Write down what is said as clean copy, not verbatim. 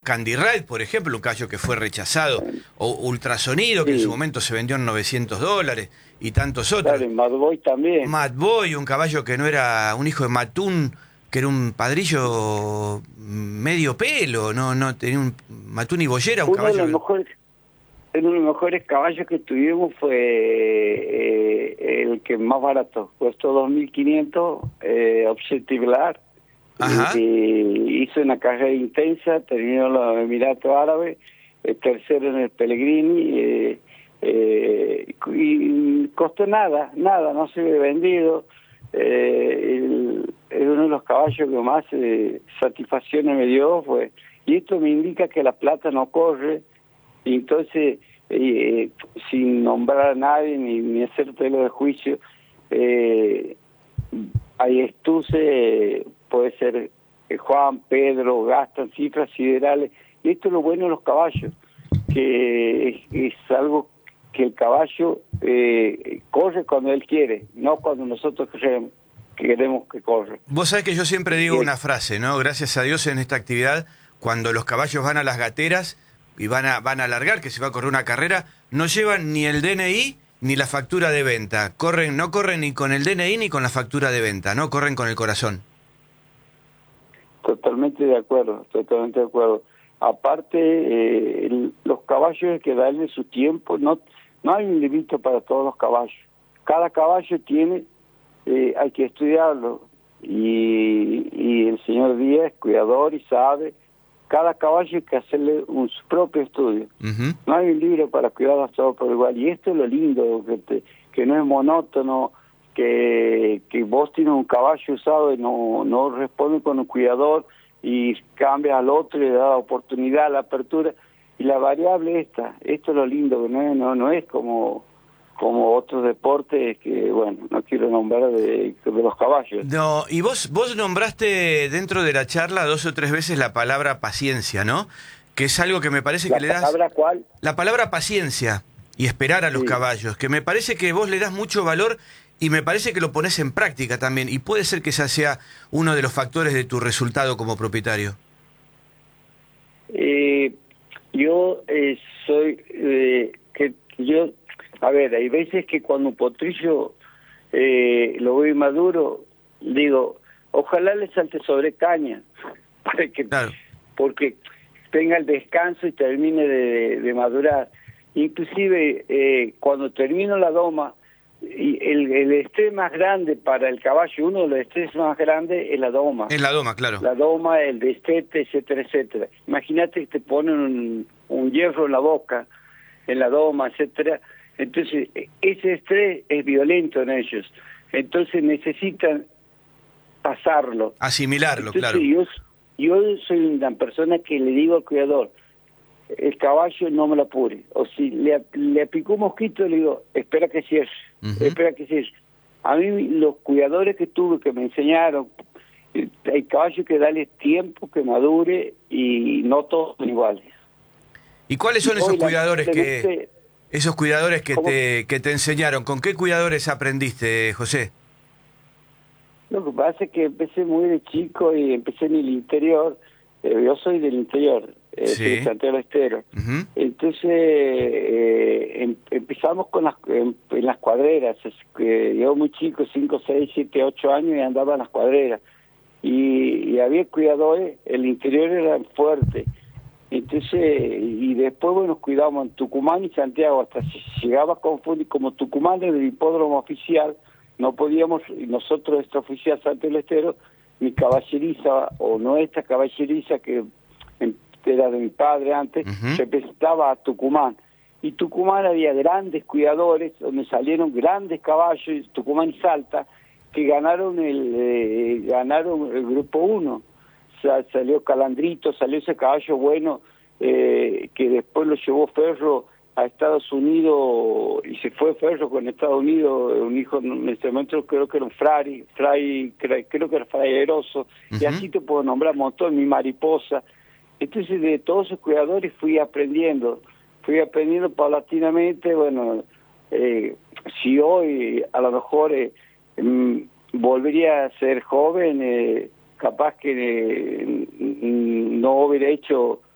Candy Ride, por ejemplo, un caballo que fue rechazado, o Ultrasonido, que en su Sí, momento se vendió en $900, y tantos otros. claro, en Mad Boy también. Mad Boy, un caballo que no era un hijo de Matún, que era un padrillo medio pelo, no tenía un Matún y Boyera, un Uno de caballo los que... mejores, uno de los mejores caballos que tuvimos fue el que más barato, costó 2.500, Objective Lar. Ajá. Hizo una carrera intensa, terminó en los Emiratos Árabes, tercero en el Pellegrini, y costó nada, no se ve vendido. Es uno de los caballos que más satisfacciones me dio, y esto me indica que la plata no corre, y entonces, sin nombrar a nadie ni hacer telo de juicio, hay estuce, puede ser Juan, Pedro, gastan cifras siderales, y esto es lo bueno de los caballos, que es algo que el caballo corre cuando él quiere, no cuando nosotros queremos que corre. Vos sabés que yo siempre digo Y una frase, ¿no? Gracias a Dios en esta actividad, cuando los caballos van a las gateras y van a largar, que se va a correr una carrera, no llevan ni el DNI ni la factura de venta. No corren ni con el DNI ni con la factura de venta, no corren con el corazón. totalmente de acuerdo, totalmente de acuerdo. Aparte, los caballos hay que darle su tiempo, no hay un límite para todos los caballos. Cada caballo tiene, hay que estudiarlo, y el señor Díaz es cuidador y sabe, cada caballo hay que hacerle su propio estudio. Ujú. No hay un libro para cuidarlos todos por igual, y esto es lo lindo, que no es monótono, que vos tienes un caballo usado y no responde con un cuidador, y cambias al otro y le da oportunidad, la apertura, y la variable esto es lo lindo, que no es como otros deportes que, bueno, no quiero nombrar de los caballos. No, y vos nombraste dentro de la charla 2 o 3 veces la palabra paciencia, ¿no? Que es algo que me parece que ¿La le das... palabra cuál? La palabra paciencia y esperar a los Sí. caballos, que me parece que vos le das mucho valor y me parece que lo pones en práctica también. Y puede ser que ese sea uno de los factores de tu resultado como propietario. Eh, yo soy que yo, a ver, hay veces que cuando un potrillo lo veo maduro, digo, ojalá le salte sobre caña para que, Claro. porque tenga el descanso y termine de madurar. Inclusive cuando termino la doma, y el estrés más grande para el caballo, uno de los estrés más grandes es la doma. En la doma, claro. La doma, el destete, etcétera, etcétera. Imagínate que te ponen un hierro en la boca, en la doma, etcétera. Entonces, ese estrés es violento en ellos. Entonces necesitan pasarlo. Asimilarlo, Entonces claro. yo soy una persona que le digo al cuidador, el caballo no me lo apure. O si le picó un mosquito, le digo, espera que cierre, Ujú. espera que cierre. A mí los cuidadores que tuve, que me enseñaron, hay caballos que darle tiempo que madure, y no todos son iguales. ¿Y cuáles Y son hoy, esos lamentablemente, cuidadores como que te enseñaron? ¿Con qué cuidadores aprendiste, José? lo que pasa es que empecé muy de chico y empecé en el interior. Yo soy del interior, soy de Sí. Santiago del Estero. Ujú. Entonces empezamos en las cuadreras. Yo muy chico, 5, 6, 7, 8 años, y andaba en las cuadreras. Y había cuidadores, el interior era fuerte. Entonces, y después, bueno, cuidábamos en Tucumán y Santiago, hasta si llegaba a confundir, como Tucumán era el hipódromo oficial, no podíamos, y nosotros, este oficial Santiago del Estero, mi caballeriza, o nuestra caballeriza, que era de mi padre antes, Ujú. se presentaba a Tucumán. Y Tucumán había grandes cuidadores, donde salieron grandes caballos, Tucumán y Salta, que ganaron el grupo 1. Salió Calandrito, salió ese caballo bueno, que después lo llevó Ferro a Estados Unidos, y se fue Ferro con Estados Unidos, un hijo en este momento creo que era un creo que era Fray Eroso, y Ujú. así te puedo nombrar un montón, mi mariposa. Entonces de todos esos cuidadores fui aprendiendo paulatinamente. Bueno, si hoy a lo mejor volvería a ser joven, capaz que no hubiera hecho